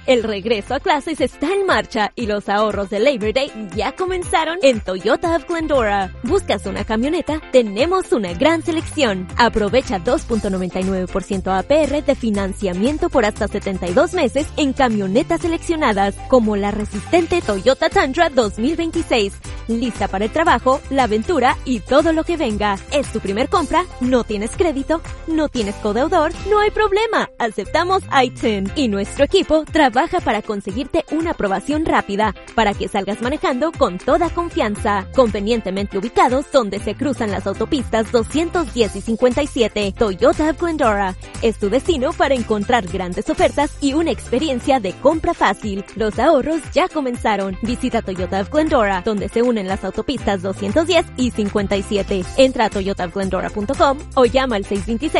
El regreso a clases está en marcha y los ahorros de Labor Day ya comenzaron en Toyota of Glendora. ¿Buscas una camioneta? Tenemos una gran selección. Aprovecha 2.99% APR de financiamiento por hasta 72 meses en camionetas seleccionadas, como la resistente Toyota Tundra 2026. Lista para el trabajo, la aventura y todo lo que venga. ¿Es tu primer compra? ¿No tienes crédito? ¿No tienes codeudor? No hay problema. Aceptamos I-10 y nuestro equipo trabaja para conseguirte una aprobación rápida para que salgas manejando con toda confianza. Convenientemente ubicados donde se cruzan las autopistas 210 y 57. Toyota of Glendora es tu destino para encontrar grandes ofertas y una experiencia de compra fácil. Los ahorros ya comenzaron. Visita Toyota of Glendora, donde se unen las autopistas 210 y 57. Entra a toyotaofglendora.com o llama al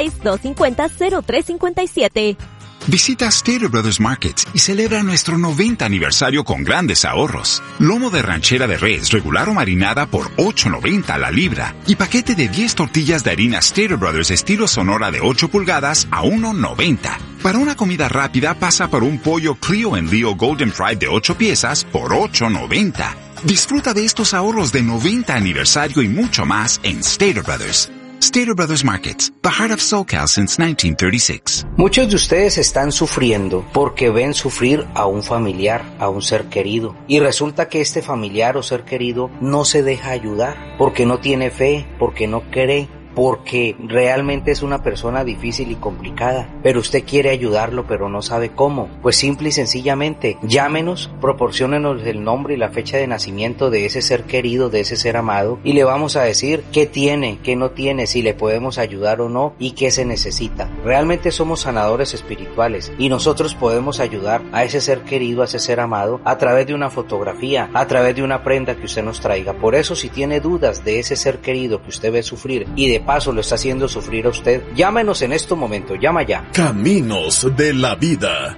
626-250-0357. Visita Stater Brothers Markets y celebra nuestro 90 aniversario con grandes ahorros. Lomo de ranchera de res regular o marinada por $8.90 la libra. Y paquete de 10 tortillas de harina Stater Brothers estilo Sonora de 8 pulgadas a $1.90. Para una comida rápida pasa por un pollo Clio en Leo Golden Fried de 8 piezas por $8.90. Disfruta de estos ahorros de 90 aniversario y mucho más en Stater Brothers. Stater Brothers Markets, the heart of SoCal since 1936. Muchos de ustedes están sufriendo porque ven sufrir a un familiar, a un ser querido. Y resulta que este familiar o ser querido no se deja ayudar porque no tiene fe, porque no cree, porque realmente es una persona difícil y complicada, pero usted quiere ayudarlo pero no sabe cómo. Pues simple y sencillamente llámenos, proporciónenos el nombre y la fecha de nacimiento de ese ser querido, de ese ser amado, y le vamos a decir qué tiene, qué no tiene, si le podemos ayudar o no y qué se necesita. Realmente somos sanadores espirituales y nosotros podemos ayudar a ese ser querido, a ese ser amado, a través de una fotografía, a través de una prenda que usted nos traiga. Por eso, si tiene dudas de ese ser querido que usted ve sufrir y de paso lo está haciendo sufrir a usted, llámenos en este momento, llama ya. Caminos de la Vida.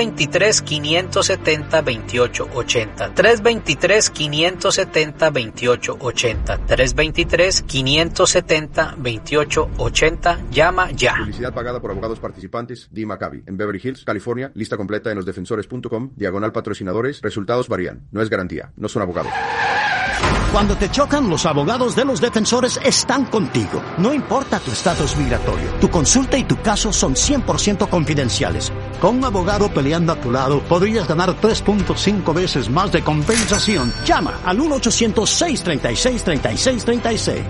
323-570-2880. 323-570-2880. 323-570-2880. Llama ya. Publicidad pagada por abogados participantes. Dee Maccabi, en Beverly Hills, California. Lista completa en losdefensores.com. /patrocinadores. Resultados varían. No es garantía. No son abogados. Cuando te chocan, los abogados de Los Defensores están contigo. No importa tu estatus migratorio, tu consulta y tu caso son 100% confidenciales. Con un abogado peleando a tu lado, podrías ganar 3.5 veces más de compensación. Llama al 1-800-636-3636.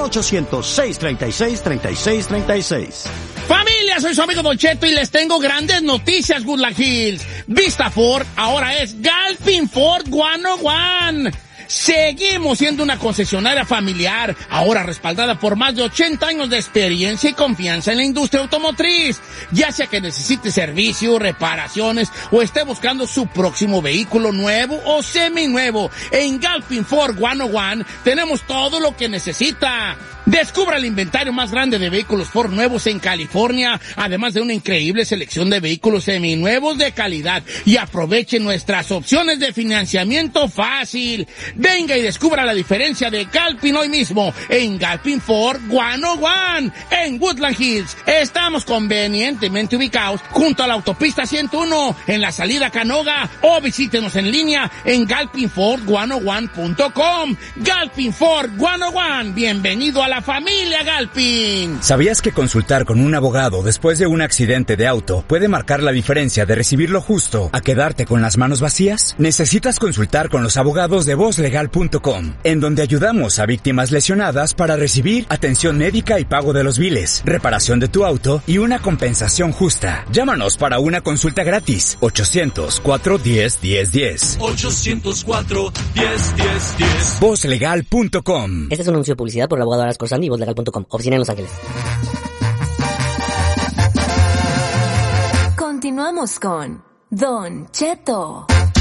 1-800-636-3636. Familia, soy su amigo Don Cheto y les tengo grandes noticias, Woodland Hills. Vista Ford ahora es Galpin Ford 101. Seguimos siendo una concesionaria familiar, ahora respaldada por más de 80 años de experiencia y confianza en la industria automotriz. Ya sea que necesite servicio, reparaciones o esté buscando su próximo vehículo nuevo o seminuevo, en Galpin Ford 101 tenemos todo lo que necesita. Descubra el inventario más grande de vehículos Ford nuevos en California, además de una increíble selección de vehículos seminuevos de calidad, y aproveche nuestras opciones de financiamiento fácil. Venga y descubra la diferencia de Galpin hoy mismo en Galpin Ford 101 en Woodland Hills. Estamos convenientemente ubicados junto a la autopista 101 en la salida Canoga, o visítenos en línea en galpinford101.com. Galpin Ford 101, bienvenido a la familia Galpin. ¿Sabías que consultar con un abogado después de un accidente de auto puede marcar la diferencia de recibir lo justo a quedarte con las manos vacías? Necesitas consultar con los abogados de VozLegal.com, en donde ayudamos a víctimas lesionadas para recibir atención médica y pago de los biles, reparación de tu auto y una compensación justa. Llámanos para una consulta gratis. 800-410-1010. 800-410-1010. VozLegal.com. Este es un anuncio de publicidad por el abogado Aras Corsani y VozLegal.com. Oficina en Los Ángeles. Continuamos con Don Cheto.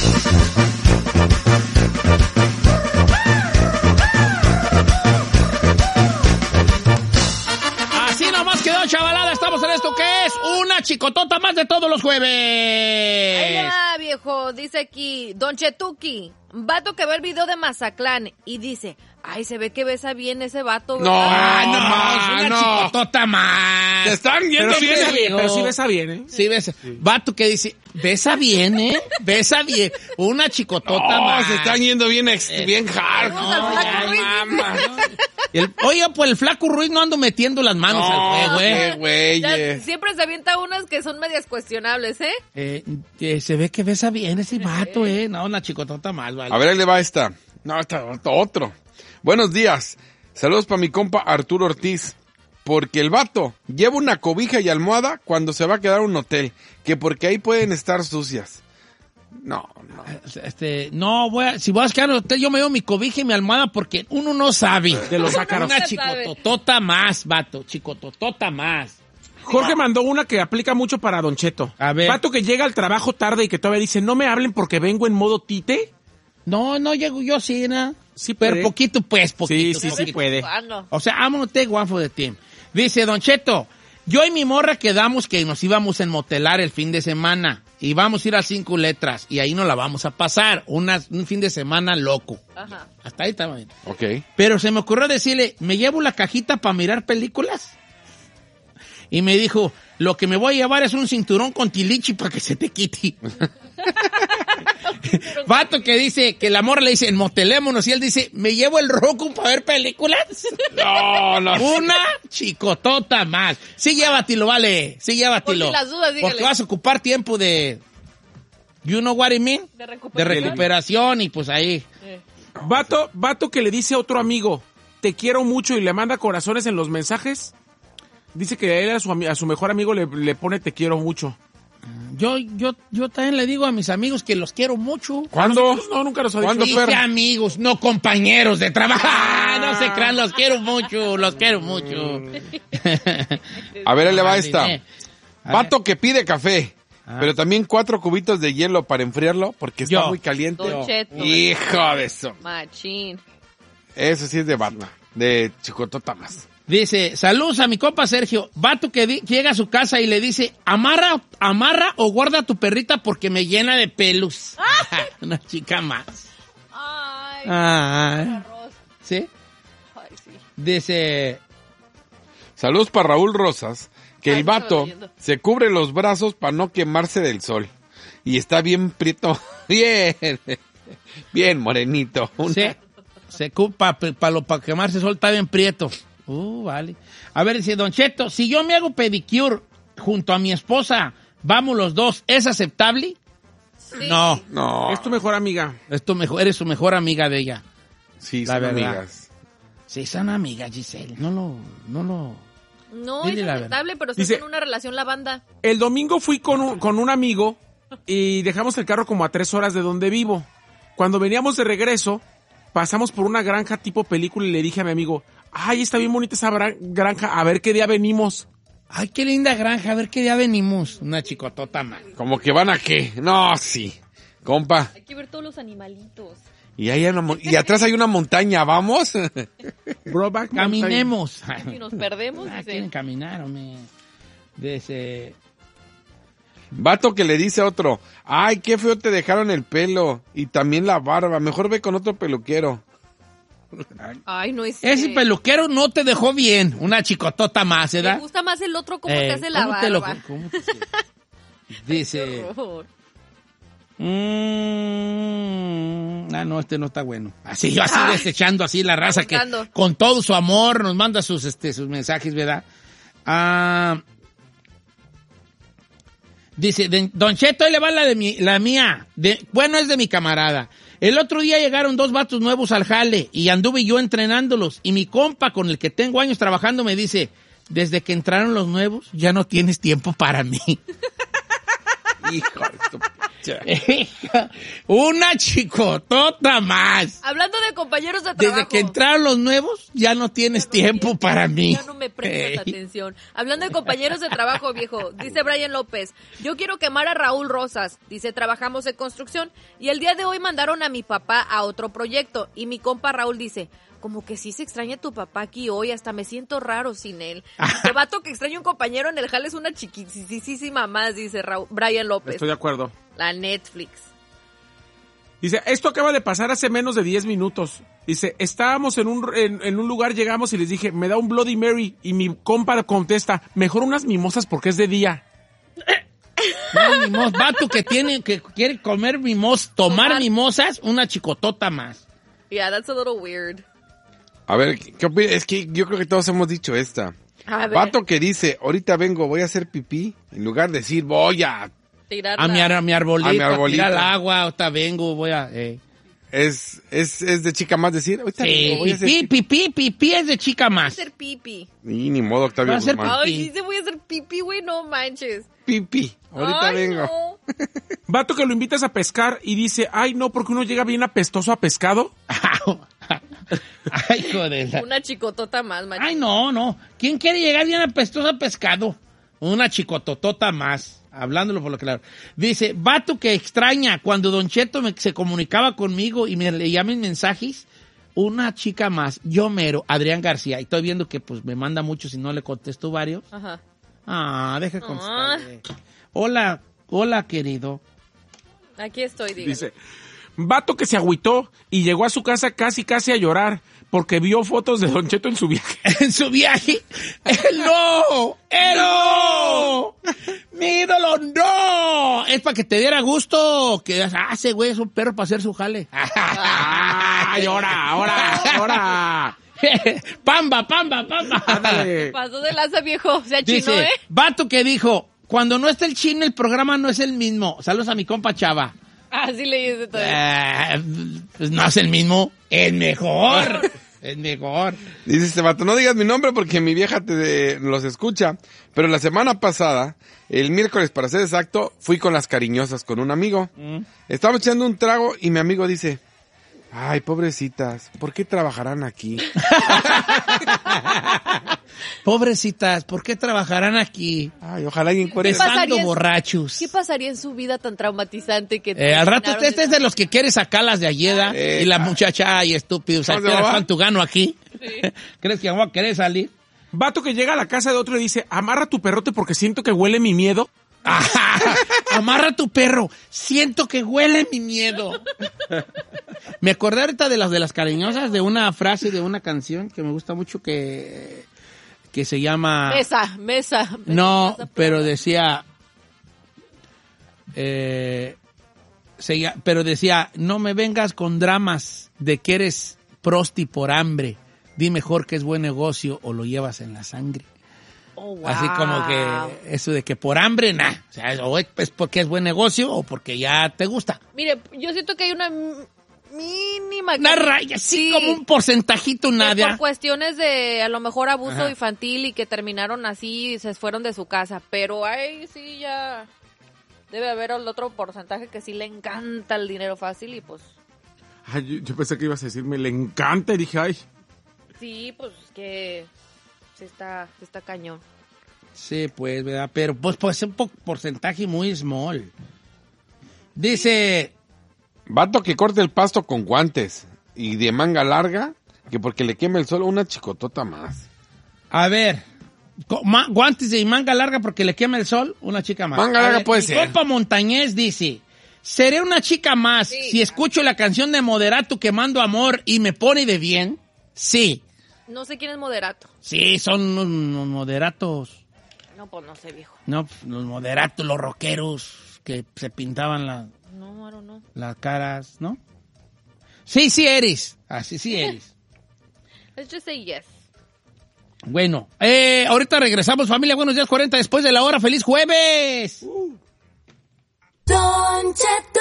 Así nomás quedó, chavalada. Estamos en esto que es una chicotota más de todos los jueves. Ahí va, viejo, dice aquí, Don Chetuki, vato que ve el video de Mazatlán y dice, ay, se ve que besa bien ese vato, ¿verdad? No, es una chicotota más. Te están viendo bien, pero sí besa bien, ¿eh? Sí besa. Vato que dice, besa bien, ¿eh? Besa bien. Una chicotota más. Se están yendo bien hard. Oye, pues el Flaco Ruiz no ando metiendo las manos al fuego, Siempre se avienta unas que son medias cuestionables, se ve que besa bien ese vato, No, una chicotota más, vale. A ver, ahí le va esta. No, otro. Buenos días. Saludos para mi compa Arturo Ortiz. Porque el vato lleva una cobija y almohada cuando se va a quedar a un hotel. Que porque ahí pueden estar sucias. No. Si voy a quedar en el hotel, yo me llevo mi cobija y mi almohada porque uno no sabe. De los ácaros. Una chicototota más, vato. Chicototota más. Jorge mandó una que aplica mucho para Don Cheto. A ver. Vato que llega al trabajo tarde y que todavía dice, no me hablen porque vengo en modo tite. No llego yo, sí, ¿no? Sí, pero poquito, poquito. Sí puede. O sea, I'm gonna take one for the team. Dice, Don Cheto, yo y mi morra quedamos que nos íbamos a enmotelar el fin de semana. Y vamos a ir a 5 letras. Y ahí nos la vamos a pasar. Un fin de semana loco. Ajá. Hasta ahí está bien. Ok. Pero se me ocurrió decirle, ¿me llevo la cajita para mirar películas? Y me dijo, lo que me voy a llevar es un cinturón con tilichi para que se te quite. Vato que dice, que la morra le dice, enmotelémonos, y él dice, ¿me llevo el Roku para ver películas? No. Una chicotota más. Sí, llévatelo, vale. Sí, llévatelo. Por si las dudas, dígale. Porque vas a ocupar tiempo de... You know what I mean? De recuperación y pues ahí. Vato que le dice a otro amigo, te quiero mucho y le manda corazones en los mensajes. Dice que él a su mejor amigo le pone te quiero mucho. Yo también le digo a mis amigos que los quiero mucho. ¿Cuándo? No, nunca los he dicho. ¿Cuándo, Dije amigos, no compañeros de trabajo. No se crean, los quiero mucho. A ver, ahí le va esta. Vato que pide café, pero también 4 cubitos de hielo para enfriarlo porque está muy caliente. Hijo de eso. Machín. Eso sí es de vato, de chicotota más. Dice, saludos a mi compa Sergio. Vato que llega a su casa y le dice, amarra o guarda a tu perrita porque me llena de pelos. Una chica más. Ay. ¿Sí? Ay, sí. Dice, saludos para Raúl Rosas, que el vato se cubre los brazos para no quemarse del sol. Y está bien prieto, bien morenito. Se ocupa para quemarse el sol, está bien prieto. Vale. A ver, dice Don Cheto, si yo me hago pedicure junto a mi esposa, vamos los dos, ¿es aceptable? Sí. No. Es tu mejor amiga. Eres su mejor amiga de ella. Sí, la son verdad. amigas. Sí, son amigas, Giselle. No es aceptable, pero si es en una relación la banda. El domingo fui con un amigo y dejamos el carro como a 3 horas de donde vivo. Cuando veníamos de regreso, pasamos por una granja tipo película y le dije a mi amigo, ay, está bien bonita esa granja, a ver qué día venimos. Ay, qué linda granja, a ver qué día venimos. Una chicotota más. ¿Cómo que van a qué? No, sí. Compa. Hay que ver todos los animalitos. Y atrás hay una montaña, ¿vamos? Caminemos. Si nos perdemos. Quieren caminar, hombre. Vato que le dice a otro, ay, qué feo te dejaron el pelo y también la barba, mejor ve con otro peluquero. Ay, no es ese peluquero no te dejó bien. Una chicotota más, ¿verdad? Me gusta más el otro como te hace la barba. Dice... no, este no está bueno. Así desechando así la raza que con todo su amor nos manda sus mensajes, ¿verdad? Dice, Don Cheto, ahí le va la mía. Bueno, es de mi camarada. El otro día llegaron 2 vatos nuevos al jale y anduve yo entrenándolos. Y mi compa, con el que tengo años trabajando, me dice, desde que entraron los nuevos, ya no tienes tiempo para mí. Hijo de tu pinche. Una chicotota más. Hablando de compañeros de trabajo. Desde que entraron los nuevos, ya no tienes tiempo para mí. Ya no me prestas atención. Hablando de compañeros de trabajo, viejo, dice Brian López, yo quiero quemar a Raúl Rosas. Dice, trabajamos en construcción y el día de hoy mandaron a mi papá a otro proyecto. Y mi compa Raúl dice, como que sí se extraña tu papá aquí hoy, hasta me siento raro sin él. Este vato que extraña un compañero en el jale es una chiquisísima más, dice Brian López. Estoy de acuerdo. La Netflix. Dice, esto acaba de pasar hace menos de 10 minutos. Dice, estábamos en un lugar, llegamos y les dije, me da un Bloody Mary. Y mi compa contesta, mejor unas mimosas porque es de día. No, vato que quiere comer tomar mimosas, una chicotota más. Yeah, that's a little weird. A ver, ¿qué opinas? Es que yo creo que todos hemos dicho esta. A ver. Vato que dice, ahorita vengo, voy a hacer pipí, en lugar de decir, voy a... A mi arbolito, a mi arbolito. a tirar al agua, ahorita vengo, voy a... Es de chica más decir, ahorita vengo, voy a hacer pipí es de chica más. Voy a hacer pipi. Y ni modo, Octavio Va a hacer Guzmán. Ay, sí se voy a hacer pipi, güey, no manches. Pipí, ahorita vengo. No. Vato que lo invitas a pescar y dice, ay no, porque uno llega bien apestoso a pescado. Ay, joder. Una chicotota más, manches. Ay, no. ¿Quién quiere llegar bien apestoso a pescado? Una chicototota más. Hablándolo por lo claro. Dice, vato que extraña cuando Don Cheto se comunicaba conmigo y me leía mis mensajes. Una chica más. Yo mero, Adrián García. Y estoy viendo que pues me manda muchos y no le contesto varios. Ajá. Deja contestarle. Hola, querido. Aquí estoy, dígame. Dice, vato que se agüitó y llegó a su casa casi a llorar porque vio fotos de Don Cheto en su viaje. ¿En su viaje? ¡No! ¡Mi ídolo, no! Es para que te diera gusto que ese güey es un perro para hacer su jale. ¡Ay, ahora! ¡Pamba! Ándale. Pasó de lanza, viejo. Se achinó, Dice, vato que dijo, cuando no está el chino, el programa no es el mismo. Saludos a mi compa Chava. Así le dice todo. Pues no es el mismo, es mejor. Es mejor. Dice este vato, no digas mi nombre porque mi vieja los escucha, pero la semana pasada, el miércoles para ser exacto, fui con las cariñosas con un amigo. Estábamos echando un trago y mi amigo dice, ay, pobrecitas, ¿por qué trabajarán aquí? Pobrecitas, ¿por qué trabajarán aquí? Ay, ojalá alguien encuentre. Besando borrachos. ¿Qué pasaría en su vida tan traumatizante que... al rato este es de los que quiere sacarlas de Ayeda y la muchacha, ay, estúpido, ¿cuánto gano aquí? Sí. ¿Crees que vamos a querer salir? Vato que llega a la casa de otro y dice, amarra tu perrote porque siento que huele mi miedo. Amarra tu perro, siento que huele mi miedo. Me acordé ahorita de las cariñosas, de una frase de una canción que me gusta mucho que se llama... Mesa. No, pero decía... pero decía, no me vengas con dramas de que eres prosti por hambre. Di mejor que es buen negocio o lo llevas en la sangre. Oh, wow. Así como que eso de que por hambre, o sea, o es porque es buen negocio o porque ya te gusta. Mire, yo siento que hay una mínima... Una raya, sí, como un porcentajito, nada. Por cuestiones de, a lo mejor, abuso infantil y que terminaron así y se fueron de su casa. Pero ahí sí ya debe haber el otro porcentaje que sí le encanta el dinero fácil y pues... Ay, yo pensé que ibas a decirme, le encanta, y dije, ay... Sí, pues que se está cañón. Sí, pues, ¿verdad? Pero pues es un porcentaje muy small. Dice... Vato que corte el pasto con guantes y de manga larga, que porque le quema el sol, una chicotota más. A ver, guantes de manga larga porque le quema el sol, una chica más. Manga larga puede ser. Mi compa Montañez dice, seré una chica más si escucho la canción de Moderato quemando amor y me pone de bien. Sí. No sé quién es Moderato. Sí, son unos moderatos. No, pues no sé, viejo. No, los moderatos, los rockeros que se pintaban las caras, ¿no? Sí eres. Así sí eres. Let's just say yes. Bueno, ahorita regresamos, familia. Buenos días, 40 después de la hora. ¡Feliz jueves! Don Cheto.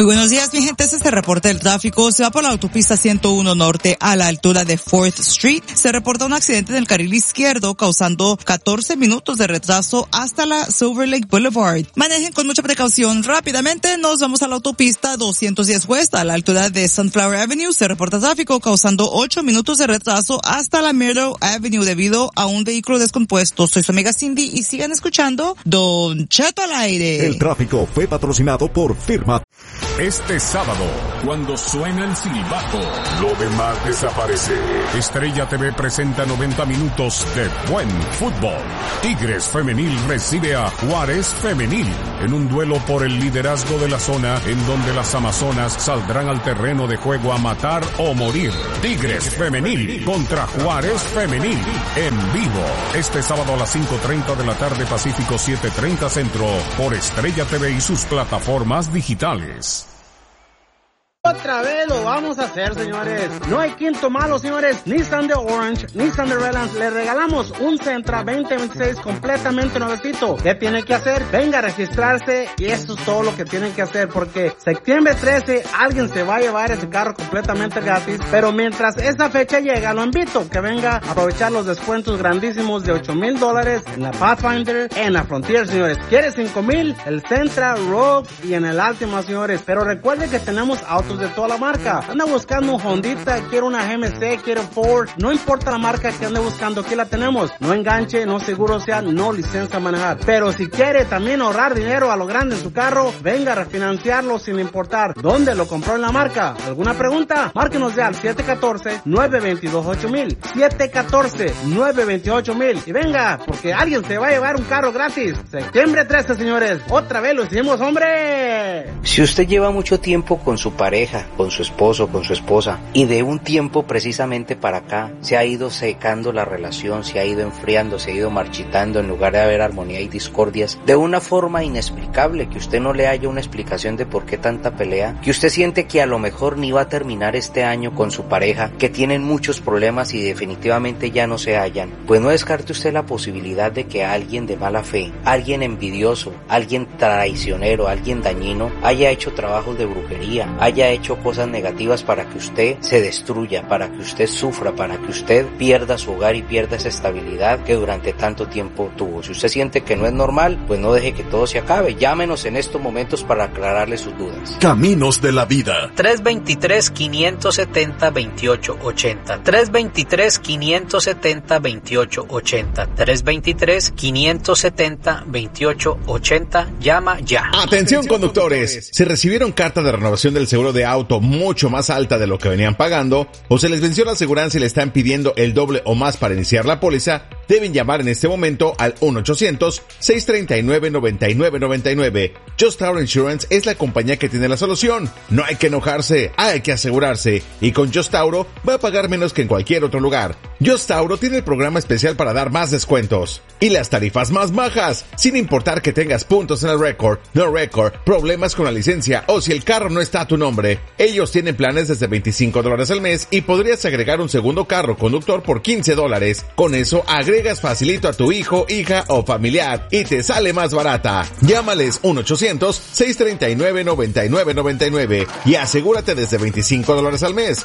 Muy buenos días, mi gente. Este reporte del tráfico se va por la autopista 101 Norte a la altura de 4th Street. Se reporta un accidente en el carril izquierdo causando 14 minutos de retraso hasta la Silver Lake Boulevard. Manejen con mucha precaución. Rápidamente nos vamos a la autopista 210 West a la altura de Sunflower Avenue. Se reporta tráfico causando 8 minutos de retraso hasta la Myrtle Avenue debido a un vehículo descompuesto. Soy su amiga Cindy y sigan escuchando Don Cheto al aire. El tráfico fue patrocinado por Firma. Este sábado, cuando suena el silbato, lo demás desaparece. Estrella TV presenta 90 minutos de buen fútbol. Tigres Femenil recibe a Juárez Femenil en un duelo por el liderazgo de la zona en donde las Amazonas saldrán al terreno de juego a matar o morir. Tigres Femenil contra Juárez Femenil en vivo. Este sábado a las 5:30 de la tarde Pacífico 7:30 Centro por Estrella TV y sus plataformas digitales. Otra vez lo vamos a hacer, señores. No hay quinto malo, señores. Nissan de Orange, Nissan de Redlands, le regalamos un Sentra 2026 completamente nuevecito. ¿Qué tiene que hacer? Venga a registrarse y eso es todo lo que tienen que hacer, porque septiembre 13 alguien se va a llevar ese carro completamente gratis, pero mientras esa fecha llega, lo invito que venga a aprovechar los descuentos grandísimos de $8,000 en la Pathfinder, en la Frontier, señores. ¿Quiere $5,000? El Sentra, Rogue y en el Altima, señores. Pero recuerden que tenemos autos de toda la marca. Anda buscando un Hondita, quiere una GMC, quiere Ford, no importa la marca que ande buscando, aquí la tenemos. No enganche, no seguro sea, no licencia a manejar. Pero si quiere también ahorrar dinero a lo grande en su carro, venga a refinanciarlo sin importar dónde lo compró en la marca. ¿Alguna pregunta? Márquenos ya al 714-922-8000, 714-928,000 y venga, porque alguien se va a llevar un carro gratis. Septiembre 13, señores. Otra vez lo hicimos, hombre. Si usted lleva mucho tiempo con su pareja, con su esposo, con su esposa, y de un tiempo precisamente para acá se ha ido secando la relación, se ha ido enfriando, se ha ido marchitando en lugar de haber armonía y discordias, de una forma inexplicable, que usted no le haya una explicación de por qué tanta pelea, que usted siente que a lo mejor ni va a terminar este año con su pareja, que tienen muchos problemas y definitivamente ya no se hallan, pues no descarte usted la posibilidad de que alguien de mala fe, alguien envidioso, alguien traicionero, alguien dañino, haya hecho trabajos de brujería, haya hecho cosas negativas para que usted se destruya, para que usted sufra, para que usted pierda su hogar y pierda esa estabilidad que durante tanto tiempo tuvo. Si usted siente que no es normal, pues no deje que todo se acabe. Llámenos en estos momentos para aclararle sus dudas. Caminos de la vida. 323-570-2880. 323-570-2880. 323-570-2880. Llama ya. Atención, conductores. Se recibieron carta de renovación del seguro de auto mucho más alta de lo que venían pagando, o se les venció la aseguranza y le están pidiendo el doble o más para iniciar la póliza, deben llamar en este momento al 1-800-639-9999. Just Auto Insurance es la compañía que tiene la solución. No hay que enojarse, hay que asegurarse, y con Just Auto va a pagar menos que en cualquier otro lugar. Just Auto tiene el programa especial para dar más descuentos y las tarifas más bajas, sin importar que tengas puntos en el récord, no récord, problemas con la licencia o si el carro no está a tu nombre. Ellos tienen planes desde $25 al mes y podrías agregar un segundo carro conductor por $15. Con eso agregas facilito a tu hijo, hija o familiar y te sale más barata. Llámales 1-800-639-9999 y asegúrate desde $25 al mes.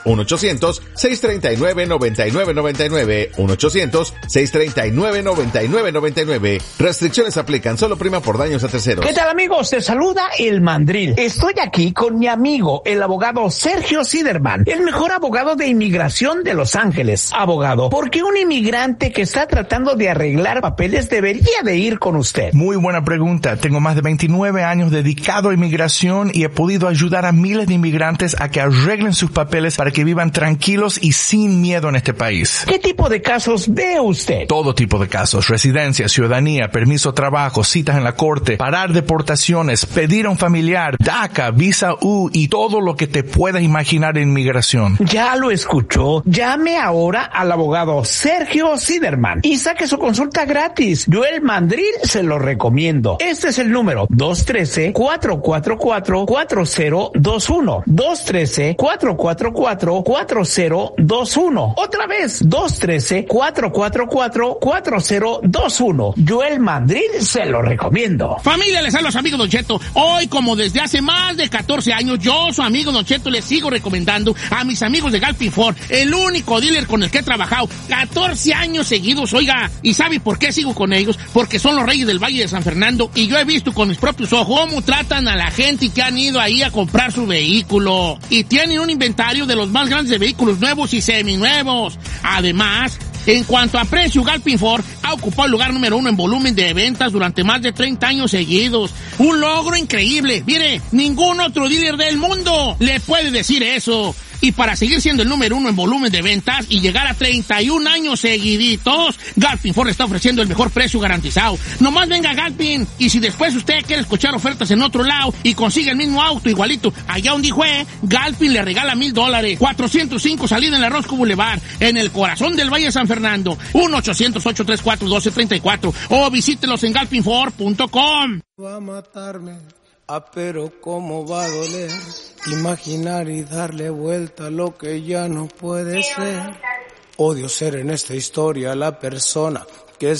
1-800-639-9999. 1-800-639-9999. Restricciones aplican, solo prima por daños a terceros. ¿Qué tal, amigos? Te saluda el Mandril. Estoy aquí con mi amigo, el abogado Sergio Siderman, el mejor abogado de inmigración de Los Ángeles. Abogado, ¿por qué un inmigrante que está tratando de arreglar papeles debería de ir con usted? Muy buena pregunta. Tengo más de 29 años dedicado a inmigración y he podido ayudar a miles de inmigrantes a que arreglen sus papeles para que vivan tranquilos y sin miedo en este país. ¿Qué tipo de casos ve usted? Todo tipo de casos: residencia, ciudadanía, permiso de trabajo, citas en la corte, parar deportaciones, pedir a un familiar, DACA, visa U y todo lo que te puedas imaginar en inmigración. Ya lo escuchó. Llame ahora al abogado Sergio Siderman y saque su consulta gratis. Joel Mandril se lo recomiendo. Este es el número 213-444-4021. 213-444-4021. Otra vez, 213-444-4021. Joel Mandril se lo recomiendo. Familia, les hablo a su amigo Don Cheto. Hoy, como desde hace más de 14 años, yo, su amigo Don Cheto, les sigo recomendando a mis amigos de Galpin Ford, el único dealer con el que he trabajado 14 años seguidos, oiga. ¿Y sabe por qué sigo con ellos? Porque son los reyes del Valle de San Fernando y yo he visto con mis propios ojos cómo tratan a la gente que han ido ahí a comprar su vehículo. Y tienen un inventario de los más grandes de vehículos nuevos y seminuevos. Además, en cuanto a precio, Galpin Ford ha ocupado el lugar número 1 en volumen de ventas durante más de 30 años seguidos. Un logro increíble. Mire, ningún otro dealer del mundo le puede decir eso. Y para seguir siendo el número 1 en volumen de ventas y llegar a 31 años seguiditos, Galpin Ford está ofreciendo el mejor precio garantizado. Nomás venga a Galpin, y si después usted quiere escuchar ofertas en otro lado y consigue el mismo auto igualito allá donde fue, Galpin le regala $1,000. 405 salida en la Roscoe Boulevard, en el corazón del Valle de San Fernando. 1-800-834-1234 o visítelos en galpinford.com. Va a matarme. Pero cómo va a doler imaginar y darle vuelta a lo que ya no puede ser. Odio ser en esta historia la persona